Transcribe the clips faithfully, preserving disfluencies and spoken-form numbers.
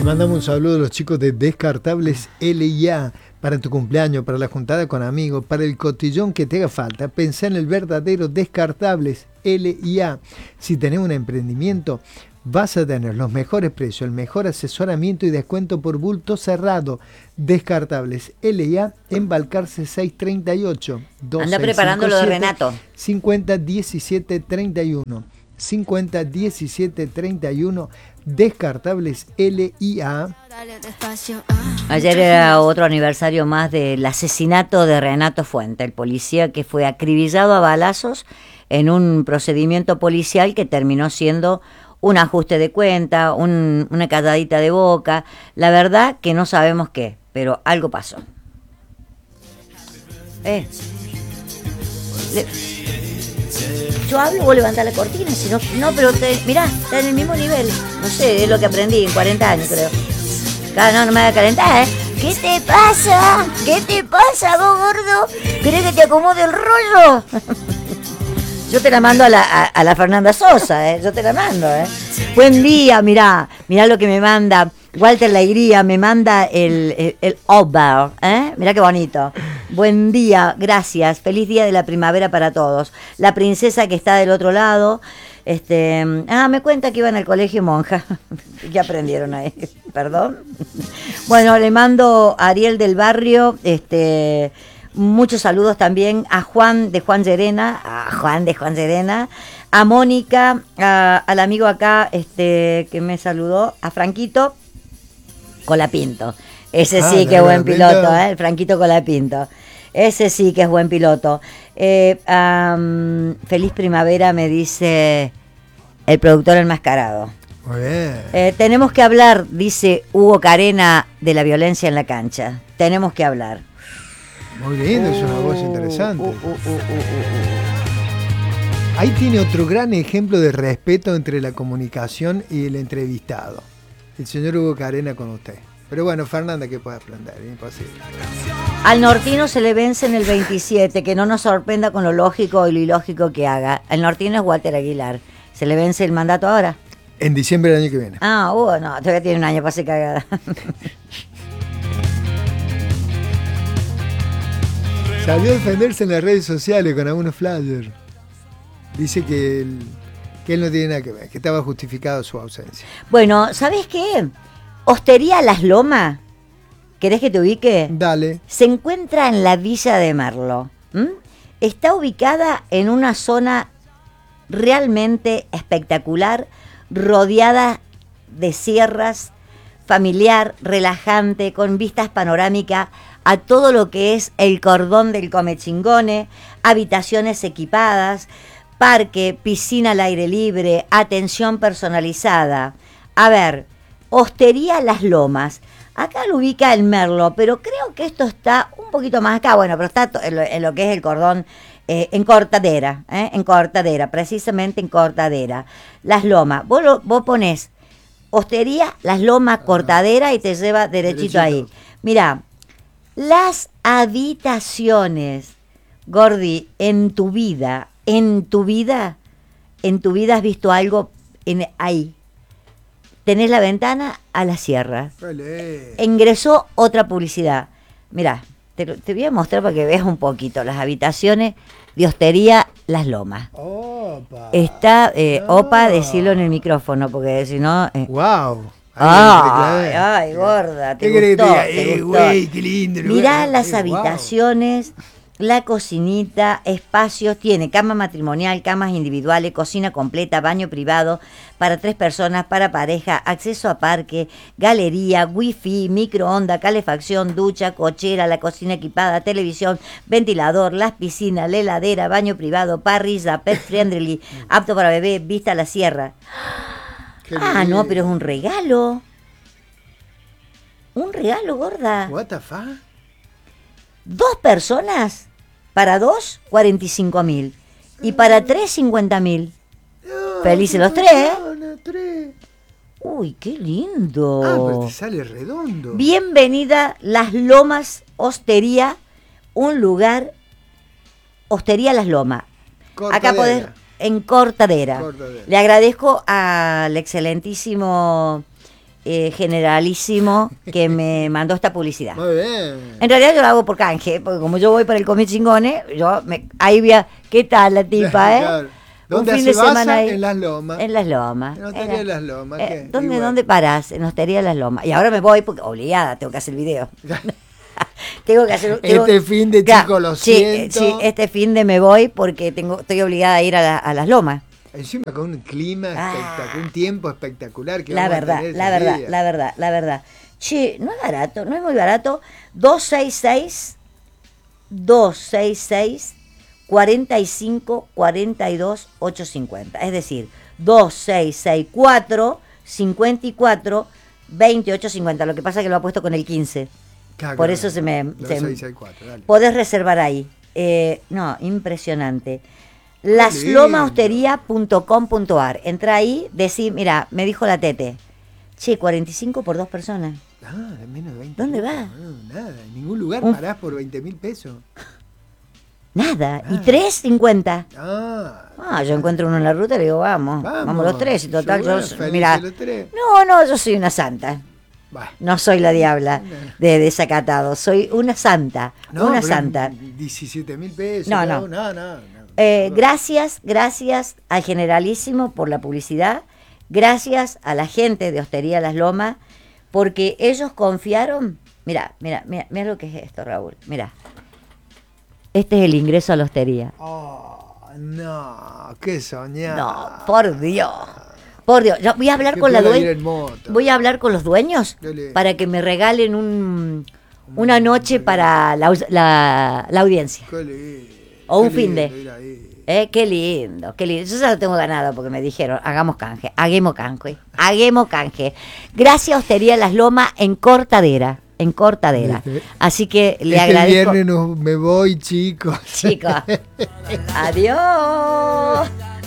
Le mandamos un saludo a los chicos de Descartables L I A. Para tu cumpleaños, para la juntada con amigos, para el cotillón que te haga falta, pensá en el verdadero Descartables L I A. Si tenés un emprendimiento, vas a tener los mejores precios, el mejor asesoramiento y descuento por bulto cerrado. Descartables L I A en Balcarce seiscientos treinta y ocho. Anda preparando lo de Renato. cincuenta diecisiete treinta y uno. cincuenta diecisiete treinta y uno. Descartables L I A. Ayer era otro aniversario más del asesinato de Renato Fuente, el policía que fue acribillado a balazos en un procedimiento policial que terminó siendo un ajuste de cuenta, un, una calladita de boca. La verdad que no sabemos qué, pero algo pasó. Eh. Le... Yo hablo, vos levantás la cortina, si no, no, pero te, mirá, está en el mismo nivel. No sé, es lo que aprendí en cuarenta años, creo. Claro, no, no me voy a calentar, ¿eh? ¿Qué te pasa? ¿Qué te pasa, vos, gordo? ¿Querés que te acomode el rollo? Yo te la mando a la, a, a la Fernanda Sosa, ¿eh? Yo te la mando, ¿eh? Buen día, mirá, mirá lo que me manda Walter Alegría, me manda el, el, el over, ¿eh? Mirá qué bonito. Buen día, gracias, feliz día de la primavera para todos. La princesa que está del otro lado, este, ah, me cuenta que iban al colegio monja. ¿Qué aprendieron ahí? Perdón. Bueno, le mando a Ariel del Barrio, este... muchos saludos también a Juan de Juan Llerena, a Juan de Juan Llerena, a Mónica, a, al amigo acá este que me saludó, a Franquito Colapinto. Ese ah, sí que es buen piloto, ¿eh? El Franquito Colapinto. Ese sí que es buen piloto. Eh, um, feliz primavera, me dice el productor enmascarado. Muy bien. Eh, tenemos que hablar, dice Hugo Carena, de la violencia en la cancha. Tenemos que hablar. Muy lindo, uh, es una voz interesante. Uh, uh, uh, uh, uh. Ahí tiene otro gran ejemplo de respeto entre la comunicación y el entrevistado. El señor Hugo Carena con usted. Pero bueno, Fernanda, ¿qué puede aprender? Imposible. Al nortino se le vence en el veintisiete, que no nos sorprenda con lo lógico y lo ilógico que haga. El nortino es Walter Aguilar. ¿Se le vence el mandato ahora? En diciembre del año que viene. Ah, uh, no, todavía tiene un año para ser cagada. Salió a defenderse en las redes sociales con algunos flyers. Dice que él, que él no tiene nada que ver, que estaba justificado su ausencia. Bueno, ¿sabes qué? Hostería Las Lomas, ¿querés que te ubique? Dale. Se encuentra en la Villa de Merlo. ¿Mm? Está ubicada en una zona realmente espectacular, rodeada de sierras, familiar, relajante, con vistas panorámicas a todo lo que es el cordón del Comechingone, habitaciones equipadas, parque, piscina al aire libre, atención personalizada. A ver, Hostería Las Lomas. Acá lo ubica el Merlo, pero creo que esto está un poquito más acá. Bueno, pero está en lo, en lo que es el cordón, eh, en Cortadera, ¿eh? En Cortadera, precisamente en Cortadera. Las Lomas. Vos, lo, vos ponés Hostería Las Lomas, Cortadera y te lleva derechito, derechito. Ahí. Mirá, las habitaciones, Gordi, en tu vida, en tu vida, en tu vida has visto algo en, ahí. Tenés la ventana a la sierra. Vale. Ingresó otra publicidad. Mirá, te, te voy a mostrar para que veas un poquito las habitaciones de Hostería Las Lomas. Opa. Está, eh, no. Opa, decirlo en el micrófono, porque si no... Eh. ¡Wow! Ay, ay, ay, gorda, te ¿Qué gustó, que te eh, gustó. Güey, qué lindo. Mirá güey. las eh, habitaciones, wow. La cocinita, espacios, tiene cama matrimonial, camas individuales, cocina completa, baño privado para tres personas, para pareja, acceso a parque, galería, wifi, microondas, calefacción, ducha, cochera, la cocina equipada, televisión, ventilador, las piscinas, la heladera, baño privado, parrilla, pet friendly, apto para bebé, vista a la sierra. Ah, no, pero es un regalo. Un regalo, gorda. What the fuck? Dos personas, para dos, cuarenta y cinco mil. Y para tres, cincuenta mil. No, felices los tres, ¿eh? No, no, tres. Uy, qué lindo. Ah, pero te sale redondo. Bienvenida Las Lomas Hostería, un lugar, Hostería Las Lomas. Cortadera. Acá podés, en Cortadera. Cortadera. Le agradezco al excelentísimo eh, generalísimo que me mandó esta publicidad. Muy bien. En realidad yo lo hago por canje, porque como yo voy para el Comi Chingones, yo me, ahí voy a... ¿Qué tal la tipa, eh? Claro. Un ¿Dónde fin se de semana basa? ahí. En Las Lomas. En Las Lomas. En Hostería de Las Lomas. Eh, ¿qué? ¿Dónde, Igual. ¿Dónde parás? En Hostería de Las Lomas. Y ahora me voy porque obligada, tengo que hacer video. Tengo que hacer tengo, Este fin de claro, chico, lo sí, siento. Sí, este fin de me voy porque tengo, estoy obligada a ir a, la, a Las Lomas. Encima con un clima Ah, espectacular, un tiempo espectacular que la vamos verdad, a tener la ese verdad, día. la verdad, la verdad. Che, no es barato, no es muy barato. dos seis seis, dos seis seis, cuatro cinco, cuatro dos, ocho cinco cero. Es decir, dos seis seis cuatro, cinco cuatro, veintiocho cincuenta. Lo que pasa es que lo ha puesto con el quince. Claro, Por claro. eso se me... dos se- seis seis cuatro, dale. podés reservar ahí. Eh, no, impresionante. lindo. las lomas hostería punto com punto a r. Entra ahí, decí, mira, me dijo la Tete. Che, cuarenta y cinco por dos personas. Ah, de menos de veinte. ¿Dónde lucas, va? No, nada, en ningún lugar Un- parás por veinte mil pesos. Nada. Y Ah. tres cincuenta. Ah, Ah, yo encuentro uno en la ruta y le digo, vamos, vamos, vamos. los tres. Y total, Yo, yo, felices mira. los tres. No, no, yo soy una santa. Bah. No soy la diabla de desacatado. Soy una santa. No, una pero santa. diecisiete mil pesos. No, No, no. no, no. no. Eh, gracias, gracias al Generalísimo por la publicidad, gracias a la gente de Hostería Las Lomas, porque ellos confiaron. Mira, mira, mira, mira lo que es esto, Raúl. Mira, este es el ingreso a la hostería. Oh, no, qué soñar. No, por Dios, por Dios. Yo voy a hablar Que con la pueda ir dueña. en moto. Voy a hablar con los dueños Dale. para que me regalen un, una noche para la, aus- la, la audiencia. Qué lindo, O un qué fin de. lindo ir ahí. Eh, qué lindo, qué lindo. Yo ya lo tengo ganado porque me dijeron, hagamos canje, hagamos canje, hagamos canje. Gracias Hostería Las Lomas en Cortadera, en Cortadera. Este- Así que le este agradezco. viernes no, me voy, chicos. Chicos, adiós.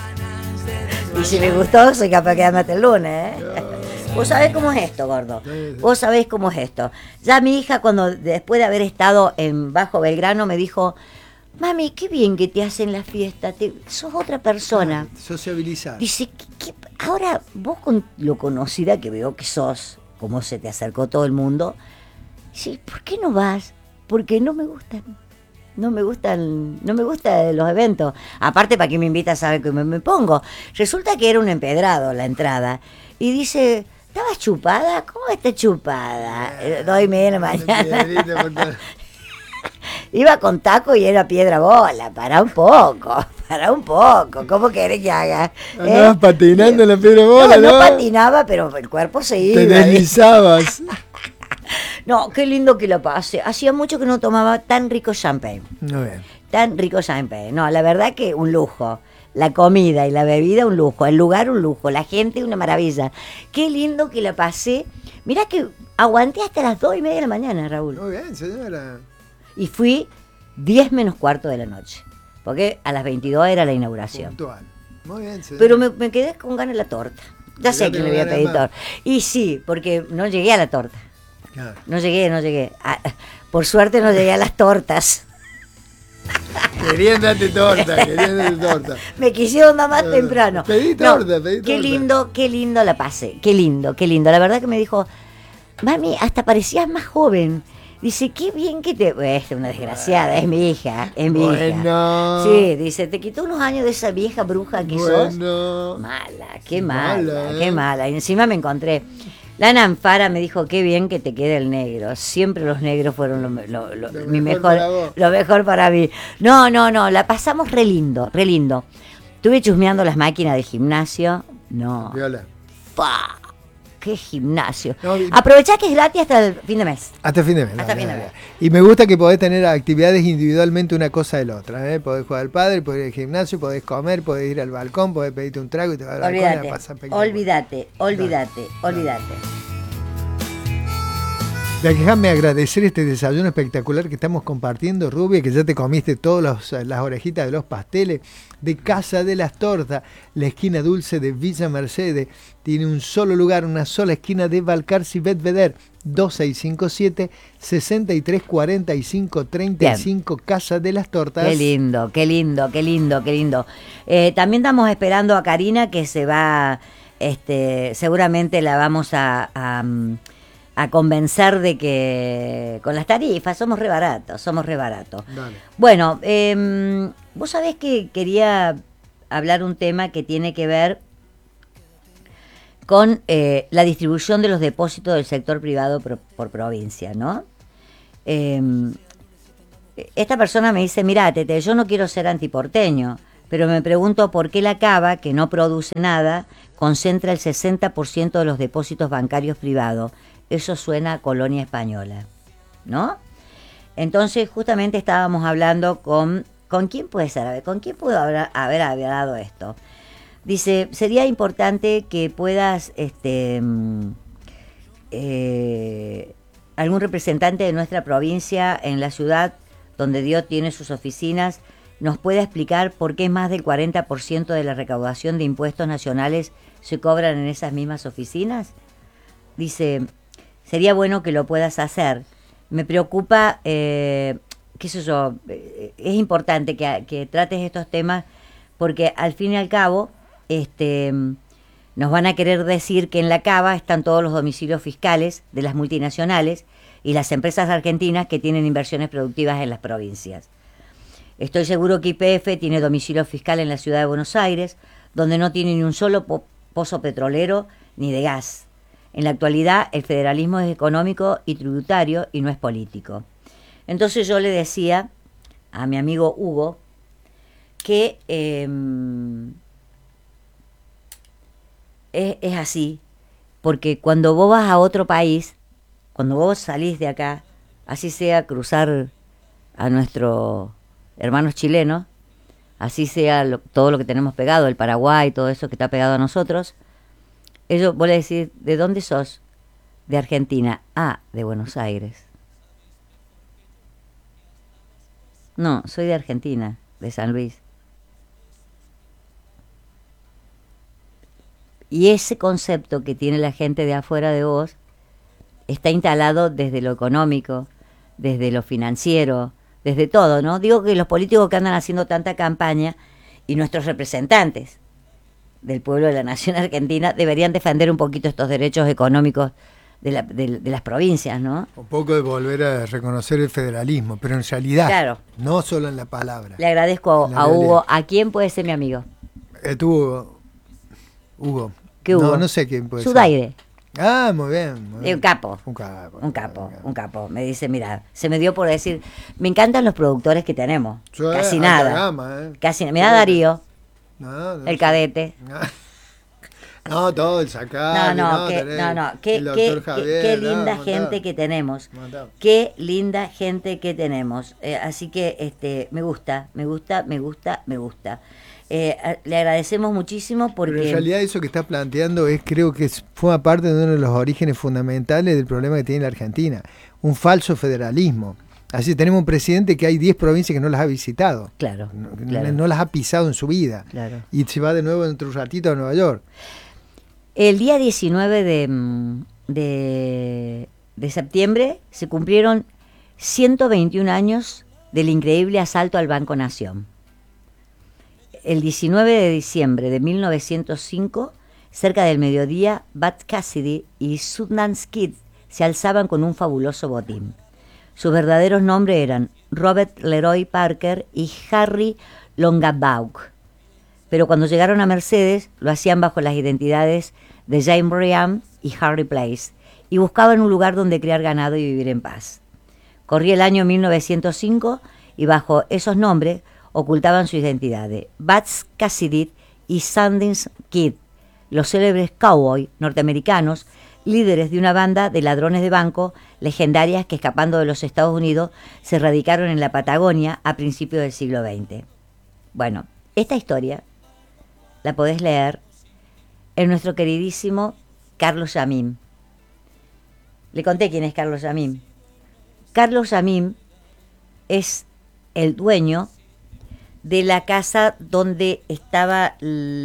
Y si me gustó, soy capaz de quedarme hasta el lunes, ¿eh? Vos sabés cómo es esto, gordo. Vos sabés cómo es esto. Ya mi hija, cuando después de haber estado en Bajo Belgrano, me dijo, mami, qué bien que te hacen la fiesta, te, sos otra persona. Sociabilizar. Dice, ¿qué, qué? Ahora vos con lo conocida que veo que sos, cómo se te acercó todo el mundo, dice, ¿por qué no vas? Porque no me gustan. No me gustan, no me gustan los eventos. Aparte, ¿para qué me invitas? Sabe que me, me pongo. Resulta que era un empedrado la entrada. Y dice, ¿estabas chupada? ¿Cómo está chupada? Eh, Dos y media de la mañana. Iba con taco y era piedra bola. Para un poco, para un poco. ¿Cómo querés que haga? Andabas ¿Eh? patinando en la piedra bola, no, ¿no? no patinaba, pero el cuerpo se iba. Te deslizabas. No, qué lindo que lo pasé. Hacía mucho que no tomaba tan rico champagne. Muy bien. Tan rico champagne. No, la verdad que un lujo. La comida y la bebida, un lujo. El lugar, un lujo. La gente, una maravilla. Qué lindo que la pasé. Mirá que aguanté hasta las dos y media de la mañana, Raúl. Muy bien, señora. Y fui diez menos cuarto de la noche. Porque a las veintidós era la inauguración. Puntual. Muy bien, señora. Pero me, me quedé con ganas de la torta. Ya sé Quedate que le con voy a ganas pedir más. torta. Y sí, porque no llegué a la torta. Claro. No llegué, no llegué. Ah, por suerte no llegué a las tortas. Querían darte torta, querían darte torta. Me quisieron dar más Eh, temprano. pedí No, torta, pedí Qué torta. lindo, qué lindo la pasé. Qué lindo, qué lindo. La verdad que me dijo, mami, hasta parecías más joven. Dice, qué bien que te... Es una desgraciada, es mi hija, es mi hija. Bueno. Sí, dice, te quitó unos años de esa vieja bruja que sos. Bueno. Mala, qué mala, Mala, ¿eh? qué mala. Y encima me encontré. La Nanfara me dijo, qué bien que te queda el negro. Siempre los negros fueron lo, lo- lo- Lo mi mejor mejor, para vos. lo mejor para mí. No, no, no, la pasamos re lindo, re lindo. Estuve chusmeando las máquinas de gimnasio. No. Viola. ¡Fa! ¡Qué gimnasio! No, y- Aprovechá que es gratis hasta el fin de mes. Hasta fin de mes. Hasta dale, fin de dale. mes. Y me gusta que podés tener actividades individualmente una cosa de la otra. ¿eh? Podés jugar al padre, podés ir al gimnasio, podés comer, podés ir al balcón, podés pedirte un trago y te vas al balcón y Olvídate, la pasás espectacular. olvídate, olvídate, olvídate. Déjame agradecer este desayuno espectacular que estamos compartiendo, Rubia, que ya te comiste todas los- las orejitas de los pasteles de Casa de las Tortas, la esquina dulce de Villa Mercedes. Tiene un solo lugar, una sola esquina de Balcarce y Bedveder. dos seis cinco siete, seis tres cuatro cinco tres cinco, Casa de las Tortas. Qué lindo, qué lindo, qué lindo, qué lindo. Eh, también estamos esperando a Karina que se va este, seguramente la vamos a, a, a convencer de que con las tarifas somos re baratos, somos re baratos. Dale. Bueno, eh, vos sabés que quería hablar un tema que tiene que ver con eh, la distribución de los depósitos del sector privado por, por provincia, ¿no? Eh, esta persona me dice, mirá, Tete, yo no quiero ser antiporteño, pero me pregunto por qué la Cava, que no produce nada, concentra el sesenta por ciento de los depósitos bancarios privados. Eso suena a colonia española, ¿no? Entonces, justamente estábamos hablando con... ¿Con quién puede ser? A ver, ¿con quién pudo haber, haber hablado esto? Dice, sería importante que puedas, este, eh, algún representante de nuestra provincia en la ciudad donde Dios tiene sus oficinas, nos pueda explicar por qué más del cuarenta por ciento de la recaudación de impuestos nacionales se cobran en esas mismas oficinas. Dice, sería bueno que lo puedas hacer. Me preocupa, eh, qué sé yo, eh, es importante que, que trates estos temas porque al fin y al cabo este, nos van a querer decir que en la Cava están todos los domicilios fiscales de las multinacionales y las empresas argentinas que tienen inversiones productivas en las provincias. Estoy seguro que Y P F tiene domicilio fiscal en la ciudad de Buenos Aires, donde no tiene ni un solo po- pozo petrolero ni de gas. En la actualidad, el federalismo es económico y tributario y no es político. Entonces yo le decía a mi amigo Hugo que eh, es, es así, porque cuando vos vas a otro país, cuando vos salís de acá, así sea cruzar a nuestros hermanos chilenos, así sea lo, todo lo que tenemos pegado, el Paraguay, todo eso que está pegado a nosotros, ellos, vos le decís, ¿de dónde sos? De Argentina. Ah, de Buenos Aires. No, soy de Argentina, de San Luis. Y ese concepto que tiene la gente de afuera de vos está instalado desde lo económico, desde lo financiero, desde todo, ¿no? Digo que los políticos que andan haciendo tanta campaña y nuestros representantes del pueblo de la nación argentina deberían defender un poquito estos derechos económicos de, la, de, de las provincias, ¿no? Un poco de volver a reconocer el federalismo, pero en realidad, claro, no solo en la palabra. Le agradezco a, a Hugo. ¿A quién puede ser mi amigo? Eh, tú, Hugo. ¿Qué Hugo? No, no sé quién puede Sudaire. ser. Ah, muy bien. Muy bien. Un capo. Un capo. Un capo, un capo. Me dice, mira, se me dio por decir, me encantan los productores que tenemos. Sí, Casi alta nada. gama, ¿eh? Casi nada. Mira Darío, no, no el sé. cadete. No, todo el sacar. No, no, que, no, no, qué, qué, Javier, qué linda no, gente montado. que tenemos. Montado. Qué linda gente que tenemos. Eh, así que este, me gusta, me gusta, me gusta, me gusta. Eh, le agradecemos muchísimo porque... Pero en realidad eso que está planteando es, creo que es, forma parte de uno de los orígenes fundamentales del problema que tiene la Argentina. Un falso federalismo. Así tenemos un presidente que hay diez provincias que no las ha visitado. Claro, no, claro. no las ha pisado en su vida. Claro. Y se va de nuevo dentro de un ratito a Nueva York. El día diecinueve de, de, de septiembre se cumplieron ciento veintiún años del increíble asalto al Banco Nación. El diecinueve de diciembre de mil novecientos cinco, cerca del mediodía, Bud Cassidy y Sundance Kid se alzaban con un fabuloso botín. Sus verdaderos nombres eran Robert Leroy Parker y Harry Longabaugh. Pero cuando llegaron a Mercedes, lo hacían bajo las identidades de James Brian y Harry Place, y buscaban un lugar donde criar ganado y vivir en paz. Corría el año mil novecientos cinco, y bajo esos nombres ocultaban su identidad de Bud Cassidy y Sundance Kid, los célebres cowboys norteamericanos, líderes de una banda de ladrones de banco legendarias que, escapando de los Estados Unidos, se radicaron en la Patagonia a principios del siglo veinte. Bueno, esta historia la podés leer en nuestro queridísimo Carlos Yamim. Le conté quién es Carlos Yamim. Carlos Yamim es el dueño de la casa donde estaba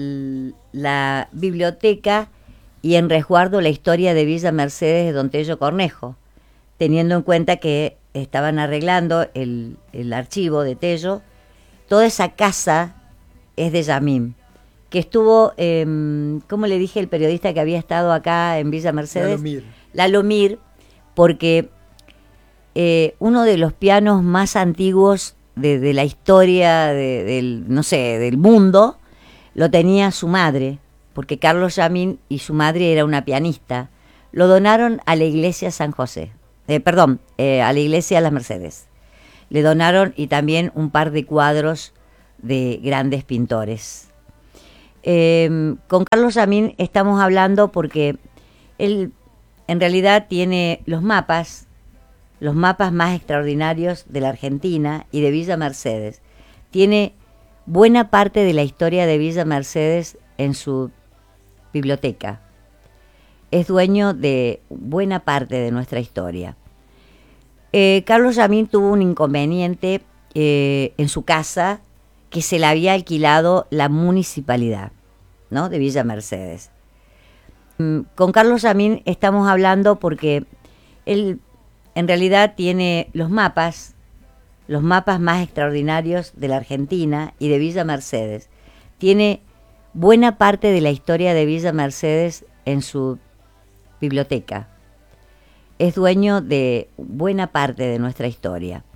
la biblioteca y en resguardo la historia de Villa Mercedes de Don Tello Cornejo, teniendo en cuenta que estaban arreglando el, el archivo de Tello. Toda esa casa es de Yamim. que estuvo, eh, ¿cómo le dije el periodista que había estado acá en Villa Mercedes? Lalomir. Lalomir, porque eh, uno de los pianos más antiguos de, de la historia de, del, no sé, del mundo, lo tenía su madre, porque Carlos Llamín y su madre era una pianista. Lo donaron a la iglesia San José, eh, perdón, eh, a la iglesia Las Mercedes. Le donaron y también un par de cuadros de grandes pintores. Eh, con Carlos Llamín estamos hablando porque él en realidad tiene los mapas, los mapas más extraordinarios de la Argentina y de Villa Mercedes. Tiene buena parte de la historia de Villa Mercedes en su biblioteca. Es dueño de buena parte de nuestra historia. Eh, Carlos Llamín tuvo un inconveniente eh, en su casa que se le había alquilado la municipalidad, ¿no?, de Villa Mercedes. Mm, con Carlos Llamín estamos hablando porque él en realidad tiene los mapas, los mapas más extraordinarios de la Argentina y de Villa Mercedes. Tiene buena parte de la historia de Villa Mercedes en su biblioteca. Es dueño de buena parte de nuestra historia.